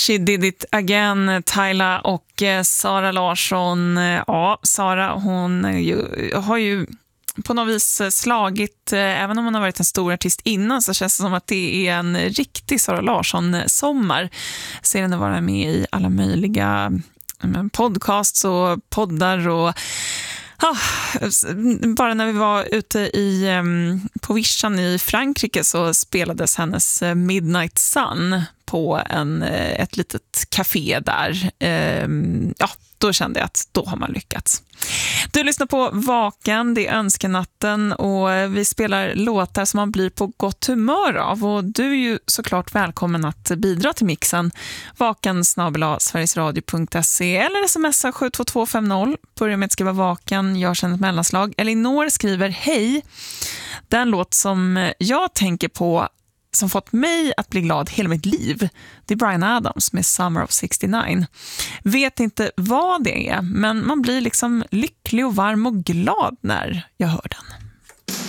She did it again, Tyla och Sara Larsson. Ja, Sara, hon har ju på något vis slagit, även om hon har varit en stor artist innan, så känns det som att det är en riktig Sara Larsson-sommar. Ser henne vara med i alla möjliga podcasts och poddar och bara när vi var ute på Vischan i Frankrike så spelades hennes Midnight Sun på ett litet café där. Då kände jag att då har man lyckats. Du lyssnar på Vaken, det är önskenatten och vi spelar låtar som man blir på gott humör av. Och du är ju såklart välkommen att bidra till mixen. vaken@sverigesradio.se eller smsa 72250. Börja med att skriva Vaken, jag känner ett mellanslag. Elinor skriver hej. Den låt som jag tänker på som fått mig att bli glad hela mitt liv, det är Bryan Adams med Summer of 69. Vet inte vad det är, men man blir liksom lycklig och varm och glad när jag hör den.